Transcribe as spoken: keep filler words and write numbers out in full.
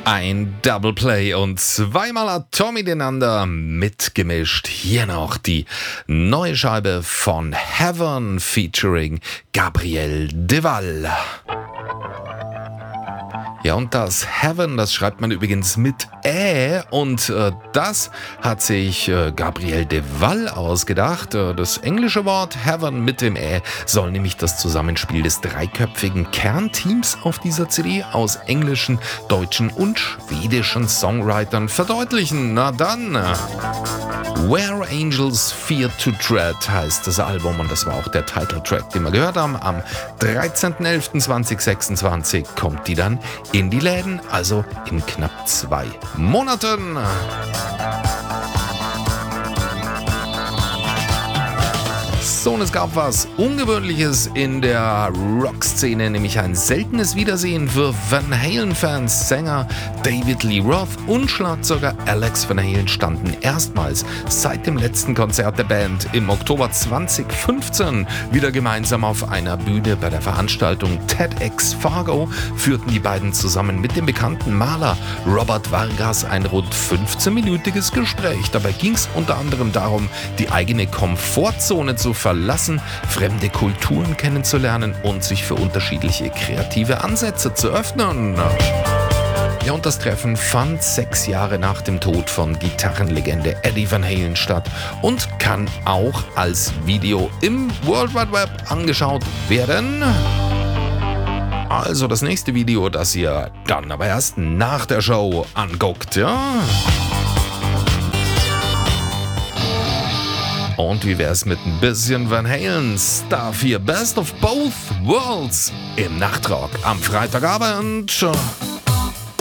Ein Double Play und zweimal hat Tommy Denander mitgemischt. Hier noch die neue Scheibe von Heaven featuring Gabriel Deval. Ja, und das Heaven, das schreibt man übrigens mit Ä und äh, das hat sich äh, Gabriel Deval ausgedacht. Äh, das englische Wort Heaven mit dem Ä soll nämlich das Zusammenspiel des dreiköpfigen Kernteams auf dieser C D aus englischen, deutschen und schwedischen Songwritern verdeutlichen. Na dann, äh, Where Angels Fear to Tread heißt das Album und das war auch der Titeltrack, den wir gehört haben. Am dreizehnten elften zweitausendsechsundzwanzig kommt die dann in die Läden, also in knapp zwei Monaten. So, und es gab was Ungewöhnliches in der Rockszene, nämlich ein seltenes Wiedersehen für Van Halen-Fans. Sänger David Lee Roth und Schlagzeuger Alex Van Halen standen erstmals seit dem letzten Konzert der Band im Oktober zweitausendfünfzehn wieder gemeinsam auf einer Bühne. Bei der Veranstaltung TEDx Fargo führten die beiden zusammen mit dem bekannten Maler Robert Vargas ein rund fünfzehnminütiges Gespräch. Dabei ging es unter anderem darum, die eigene Komfortzone zu verlassen, fremde Kulturen kennenzulernen und sich für unterschiedliche kreative Ansätze zu öffnen. Ja, und das Treffen fand sechs Jahre nach dem Tod von Gitarrenlegende Eddie Van Halen statt und kann auch als Video im World Wide Web angeschaut werden. Also das nächste Video, das ihr dann aber erst nach der Show anguckt, ja? Und wie wär's mit ein bisschen Van Halen? Stuff hier, Best of Both Worlds im Nachtrag am Freitagabend.